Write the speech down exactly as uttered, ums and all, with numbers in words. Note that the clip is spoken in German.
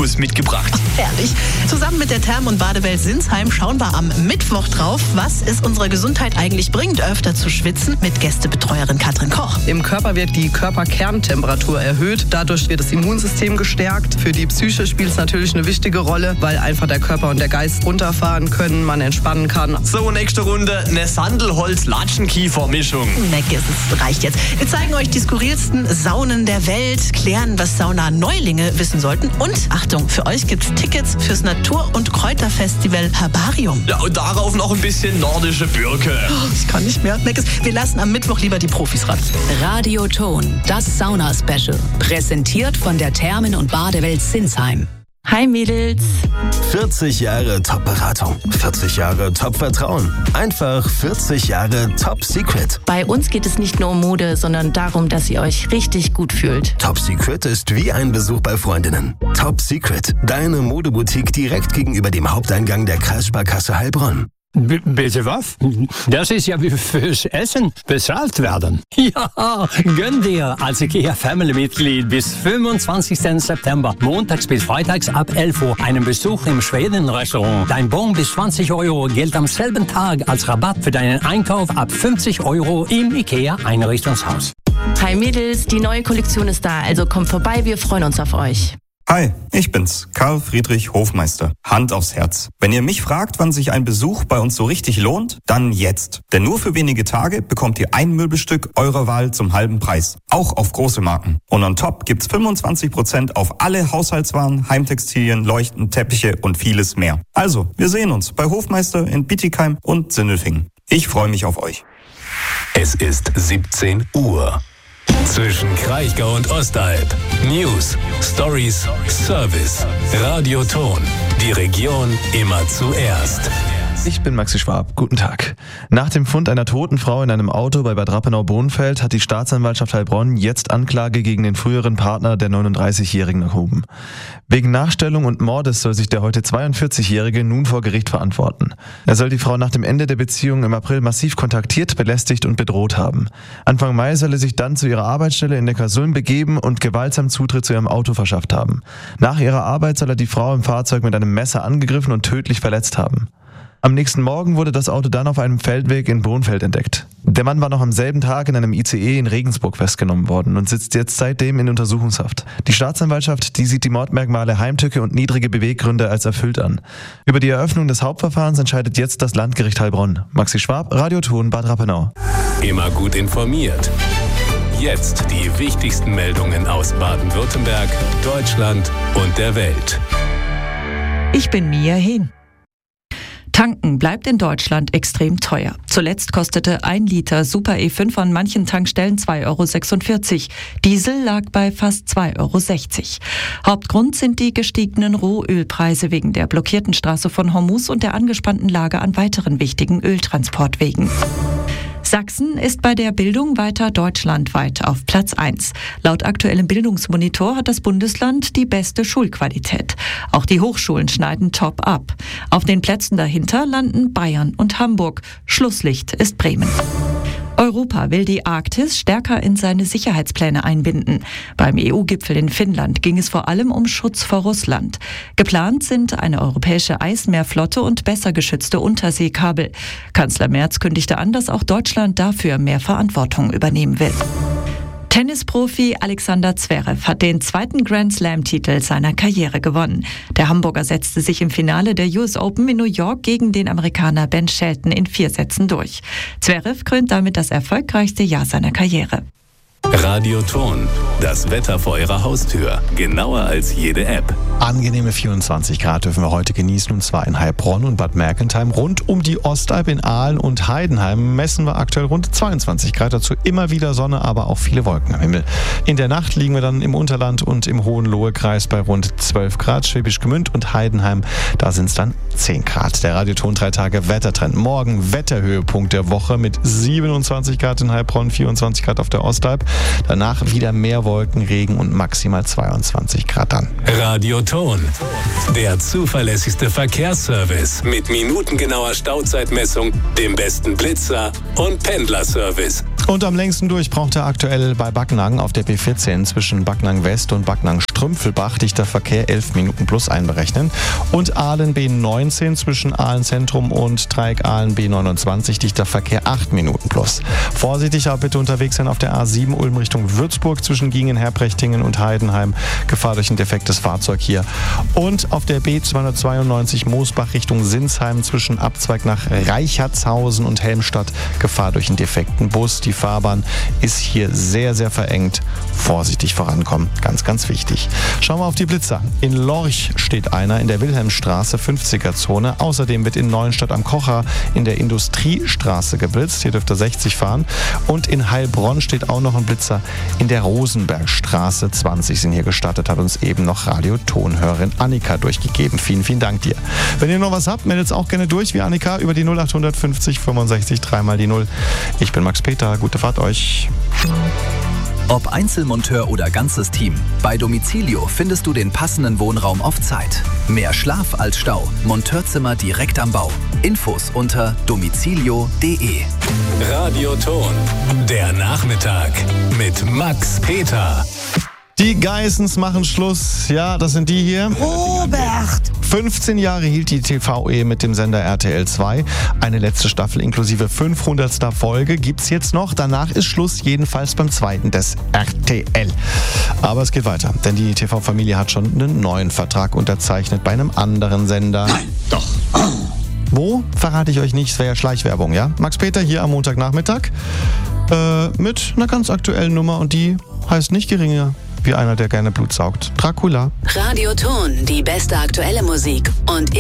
Infos mitgebracht. Herrlich. Zusammen mit der Therm- und Badewelt Sinsheim schauen wir am Mittwoch drauf, was es unserer Gesundheit eigentlich bringt, öfter zu schwitzen, mit Gästebetreuerin Katrin Koch. Im Körper wird die Körperkerntemperatur erhöht. Dadurch wird das Immunsystem gestärkt. Für die Psyche spielt es natürlich eine wichtige Rolle, weil einfach der Körper und der Geist runterfahren können, man entspannen kann. So, nächste Runde, eine Sandelholz-Latschenkiefer-Mischung. Meckes, es reicht jetzt. Wir zeigen euch die skurrilsten Saunen der Welt, klären, was Sauna-Neulinge wissen sollten und, Achtung, für euch gibt's Tickets fürs Natur- und Kräuterfestival Herbarium. Ja, und darauf noch ein bisschen nordische Birke. Oh, ich kann nicht mehr. Meckes, wir lassen am Mittwoch lieber die Profis ran. Radioton, das Sauna-Special. Präsentiert von der Thermen- und Badewelt Sinsheim. Hi Mädels. vierzig Jahre Top-Beratung, vierzig Jahre Top-Vertrauen, einfach vierzig Jahre Top Secret. Bei uns geht es nicht nur um Mode, sondern darum, dass ihr euch richtig gut fühlt. Top Secret ist wie ein Besuch bei Freundinnen. Top Secret, deine Modeboutique direkt gegenüber dem Haupteingang der Kreissparkasse Heilbronn. B- bitte was? Das ist ja wie fürs Essen bezahlt werden. Ja, gönn dir als IKEA Family-Mitglied bis fünfundzwanzigsten September, montags bis freitags ab elf Uhr, einen Besuch im Schweden-Restaurant. Dein Bon bis zwanzig Euro gilt am selben Tag als Rabatt für deinen Einkauf ab fünfzig Euro im IKEA-Einrichtungshaus. Hi Mädels, die neue Kollektion ist da, also kommt vorbei, wir freuen uns auf euch. Hi, ich bin's, Karl Friedrich Hofmeister. Hand aufs Herz. Wenn ihr mich fragt, wann sich ein Besuch bei uns so richtig lohnt, dann jetzt. Denn nur für wenige Tage bekommt ihr ein Möbelstück eurer Wahl zum halben Preis. Auch auf große Marken. Und on top gibt's fünfundzwanzig Prozent auf alle Haushaltswaren, Heimtextilien, Leuchten, Teppiche und vieles mehr. Also, wir sehen uns bei Hofmeister in Bietigheim und Sindelfingen. Ich freue mich auf euch. Es ist siebzehn Uhr. Zwischen Kraichgau und Ostalb. News, Stories, Service. Radioton. Die Region immer zuerst. Ich bin Maxi Schwab. Guten Tag. Nach dem Fund einer toten Frau in einem Auto bei Bad Rappenau-Bohnfeld hat die Staatsanwaltschaft Heilbronn jetzt Anklage gegen den früheren Partner der neununddreißigjährigen erhoben. Wegen Nachstellung und Mordes soll sich der heute zweiundvierzigjährige nun vor Gericht verantworten. Er soll die Frau nach dem Ende der Beziehung im April massiv kontaktiert, belästigt und bedroht haben. Anfang Mai soll er sich dann zu ihrer Arbeitsstelle in Neckarsulm begeben und gewaltsam Zutritt zu ihrem Auto verschafft haben. Nach ihrer Arbeit soll er die Frau im Fahrzeug mit einem Messer angegriffen und tödlich verletzt haben. Am nächsten Morgen wurde das Auto dann auf einem Feldweg in Bohnfeld entdeckt. Der Mann war noch am selben Tag in einem I C E in Regensburg festgenommen worden und sitzt jetzt seitdem in Untersuchungshaft. Die Staatsanwaltschaft, die sieht die Mordmerkmale Heimtücke und niedrige Beweggründe als erfüllt an. Über die Eröffnung des Hauptverfahrens entscheidet jetzt das Landgericht Heilbronn. Maxi Schwab, Radioton, Bad Rappenau. Immer gut informiert. Jetzt die wichtigsten Meldungen aus Baden-Württemberg, Deutschland und der Welt. Ich bin Mia Hehn. Tanken bleibt in Deutschland extrem teuer. Zuletzt kostete ein Liter Super E fünf an manchen Tankstellen zwei Euro sechsundvierzig. Diesel lag bei fast zwei Euro sechzig. Hauptgrund sind die gestiegenen Rohölpreise wegen der blockierten Straße von Hormuz und der angespannten Lage an weiteren wichtigen Öltransportwegen. Sachsen ist bei der Bildung weiter deutschlandweit auf Platz eins. Laut aktuellem Bildungsmonitor hat das Bundesland die beste Schulqualität. Auch die Hochschulen schneiden top ab. Auf den Plätzen dahinter landen Bayern und Hamburg. Schlusslicht ist Bremen. Europa will die Arktis stärker in seine Sicherheitspläne einbinden. Beim E U-Gipfel in Finnland ging es vor allem um Schutz vor Russland. Geplant sind eine europäische Eismeerflotte und besser geschützte Unterseekabel. Kanzler Merz kündigte an, dass auch Deutschland dafür mehr Verantwortung übernehmen will. Tennisprofi Alexander Zverev hat den zweiten Grand-Slam-Titel seiner Karriere gewonnen. Der Hamburger setzte sich im Finale der U S Open in New York gegen den Amerikaner Ben Shelton in vier Sätzen durch. Zverev krönt damit das erfolgreichste Jahr seiner Karriere. Radioton, das Wetter vor Ihrer Haustür, genauer als jede App. Angenehme vierundzwanzig Grad dürfen wir heute genießen, und zwar in Heilbronn und Bad Mergentheim. Rund um die Ostalb in Aalen und Heidenheim messen wir aktuell rund zweiundzwanzig Grad. Dazu immer wieder Sonne, aber auch viele Wolken am Himmel. In der Nacht liegen wir dann im Unterland und im Hohenlohe-Kreis bei rund zwölf Grad. Schwäbisch Gmünd und Heidenheim, da sind es dann zehn Grad. Der Radioton drei Tage Wettertrend. Morgen Wetterhöhepunkt der Woche mit siebenundzwanzig Grad in Heilbronn, vierundzwanzig Grad auf der Ostalb. Danach wieder mehr Wolken, Regen und maximal zweiundzwanzig Grad dann. Radioton, der zuverlässigste Verkehrsservice mit minutengenauer Stauzeitmessung, dem besten Blitzer und Pendlerservice. Und am längsten durch braucht er aktuell bei Backnang auf der B vierzehn zwischen Backnang West und Backnang Strümpfelbach, dichter Verkehr elf Minuten plus einberechnen. Und Aalen B neunzehn zwischen Aalen Zentrum und Dreieck Aalen B neunundzwanzig, dichter Verkehr acht Minuten plus. Vorsichtig aber bitte unterwegs sein auf der A sieben Ulm Richtung Würzburg zwischen Giengen, Herbrechtingen und Heidenheim. Gefahr durch ein defektes Fahrzeug hier. Und auf der B zweihundertzweiundneunzig Moosbach Richtung Sinsheim zwischen Abzweig nach Reichertshausen und Helmstadt. Gefahr durch einen defekten Bus. Die Fahrbahn ist hier sehr, sehr verengt. Vorsichtig vorankommen. Ganz, ganz wichtig. Schauen wir auf die Blitzer. In Lorch steht einer in der Wilhelmstraße, fünfziger Zone. Außerdem wird in Neuenstadt am Kocher in der Industriestraße geblitzt. Hier dürft ihr sechzig fahren. Und in Heilbronn steht auch noch ein Blitzer in der Rosenbergstraße. zwanzig sind hier gestartet, hat uns eben noch Radiotonhörerin Annika durchgegeben. Vielen, vielen Dank dir. Wenn ihr noch was habt, meldet es auch gerne durch wie Annika über die null acht fünfzig fünfundsechzig dreimal die null. Ich bin Max Peter. Gute Fahrt euch. Ob Einzelmonteur oder ganzes Team, bei Domicilio findest du den passenden Wohnraum auf Zeit. Mehr Schlaf als Stau. Monteurzimmer direkt am Bau. Infos unter domicilio punkt de. Radioton. Der Nachmittag mit Max Peter. Die Geissens machen Schluss. Ja, das sind die hier. Robert! fünfzehn Jahre hielt die T V-Ehe mit dem Sender R T L zwei. Eine letzte Staffel inklusive fünfhundertster Folge gibt's jetzt noch. Danach ist Schluss, jedenfalls beim zweiten des R T L. Aber es geht weiter, denn die T V-Familie hat schon einen neuen Vertrag unterzeichnet bei einem anderen Sender. Nein, doch. Wo? Verrate ich euch nicht, es wäre ja Schleichwerbung, ja? Max Peter hier am Montagnachmittag äh, mit einer ganz aktuellen Nummer und die heißt nicht geringer wie einer, der gerne Blut saugt. Dracula. Radioton, die beste aktuelle Musik und